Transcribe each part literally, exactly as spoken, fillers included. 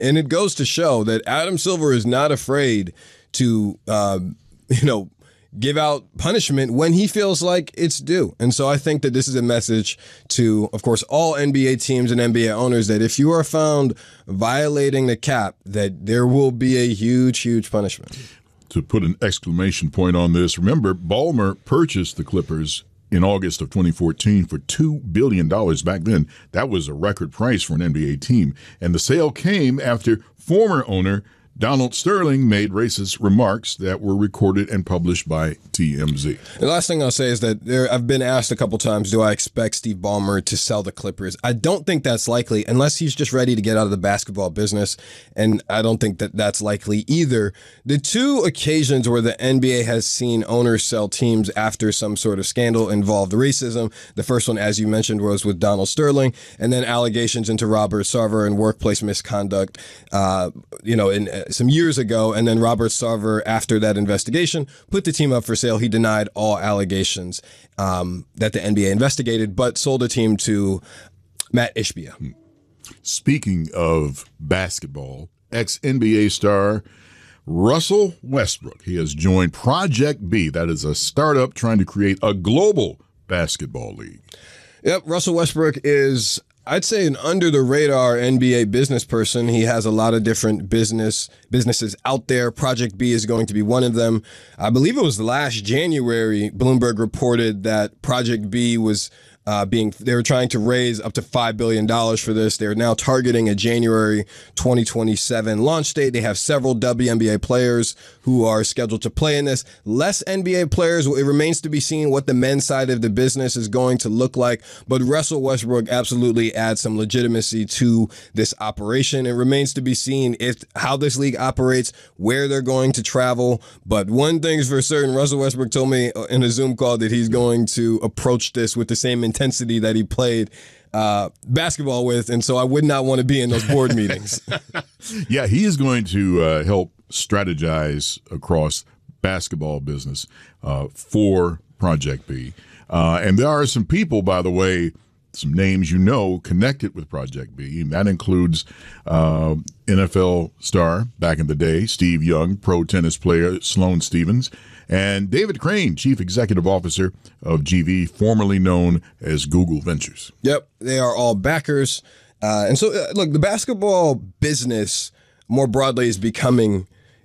and it goes to show that Adam Silver is not afraid to, uh, you know, give out punishment when he feels like it's due. And so I think that this is a message to, of course, all N B A teams and N B A owners that if you are found violating the cap, that there will be a huge, huge punishment. To put an exclamation point on this, remember, Ballmer purchased the Clippers in August of twenty fourteen for two billion dollars. Back then, that was a record price for an N B A team. And the sale came after former owner Donald Sterling made racist remarks that were recorded and published by T M Z. The last thing I'll say is that there, I've been asked a couple times, do I expect Steve Ballmer to sell the Clippers? I don't think that's likely unless he's just ready to get out of the basketball business, and I don't think that that's likely either. The two occasions where the N B A has seen owners sell teams after some sort of scandal involved racism, the first one, as you mentioned, was with Donald Sterling, and then allegations into Robert Sarver and workplace misconduct, uh, you know, in some years ago, and then Robert Sarver, after that investigation, put the team up for sale. He denied all allegations um, that the N B A investigated, but sold the team to Matt Ishbia. Speaking of basketball, ex-N B A star Russell Westbrook, he has joined Project B. That is a startup trying to create a global basketball league. Yep, Russell Westbrook is, I'd say, an under-the-radar N B A business person. He has a lot of different business businesses out there. Project B is going to be one of them. I believe it was last January, Bloomberg reported that Project B was uh, being, they were trying to raise up to five billion dollars for this. They're now targeting a January twenty twenty-seven launch date. They have several W N B A players who are scheduled to play in this. Less N B A players. It remains to be seen what the men's side of the business is going to look like. But Russell Westbrook absolutely adds some legitimacy to this operation. It remains to be seen if how this league operates, where they're going to travel. But one thing's for certain, Russell Westbrook told me in a Zoom call that he's going to approach this with the same intensity that he played uh, basketball with. And so I would not want to be in those board meetings. Yeah, he is going to uh, help strategize across basketball business uh, for Project B. Uh, and there are some people, by the way, some names you know connected with Project B. And that includes uh, N F L star back in the day, Steve Young, pro tennis player Sloane Stephens, and David Crane, chief executive officer of G V, formerly known as Google Ventures. Yep, they are all backers. Uh, and so, uh, look, the basketball business more broadly is becoming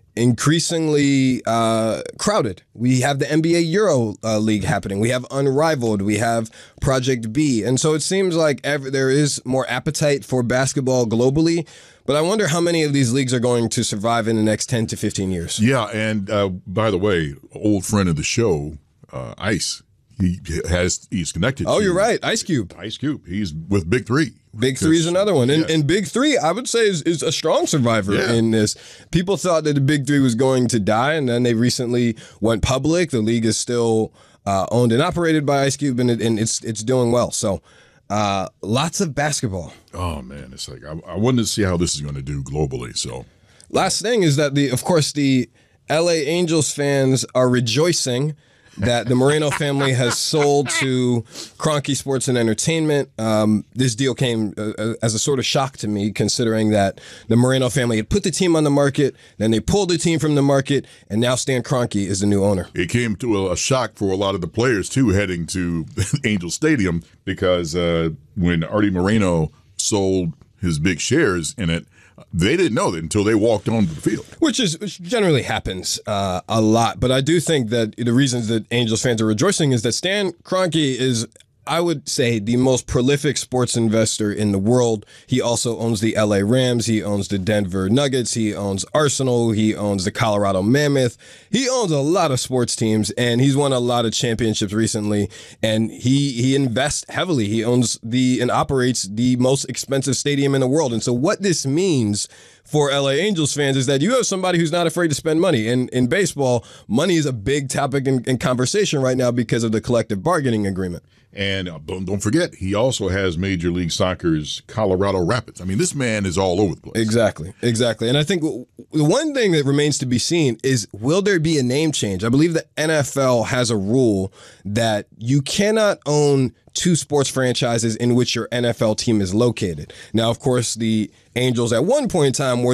increasingly uh, crowded. We have the N B A Euro uh, League happening. We have Unrivaled. We have Project B. And so it seems like every, there is more appetite for basketball globally. But I wonder how many of these leagues are going to survive in the next ten to fifteen years. Yeah, and uh, by the way, old friend of the show, uh, Ice, he has he's connected. Oh, to you're right. Ice Cube. Ice Cube. He's with Big Three. Big Three is another one. And, yeah. and Big Three, I would say, is, is a strong survivor yeah. in this. People thought that the Big Three was going to die, and then they recently went public. The league is still uh, owned and operated by Ice Cube, and, it, and it's it's doing well. So uh, lots of basketball. Oh, man. It's like I, I wanted to see how this is going to do globally. So last thing is that, the of course, the L A Angels fans are rejoicing that the Moreno family has sold to Kroenke Sports and Entertainment. Um, this deal came uh, as a sort of shock to me, considering that the Moreno family had put the team on the market, then they pulled the team from the market, and now Stan Kroenke is the new owner. It came to a, a shock for a lot of the players, too, heading to Angel Stadium, because uh, when Artie Moreno sold his big shares in it, they didn't know that until they walked onto the field. Which is which generally happens uh, a lot. But I do think that the reasons that Angels fans are rejoicing is that Stan Kroenke is, I would say, the most prolific sports investor in the world. He also owns the L A Rams. He owns the Denver Nuggets. He owns Arsenal. He owns the Colorado Mammoth. He owns a lot of sports teams, and he's won a lot of championships recently. And he he invests heavily. He owns the and operates the most expensive stadium in the world. And so what this means for L A Angels fans is that you have somebody who's not afraid to spend money. And in baseball, money is a big topic in, in conversation right now because of the collective bargaining agreement. And uh, don't, don't forget, he also has Major League Soccer's Colorado Rapids. I mean, this man is all over the place. Exactly, exactly. And I think the one thing that remains to be seen is, will there be a name change? I believe the N F L has a rule that you cannot own two sports franchises in which your N F L team is located. Now, of course, the Angels at one point in time were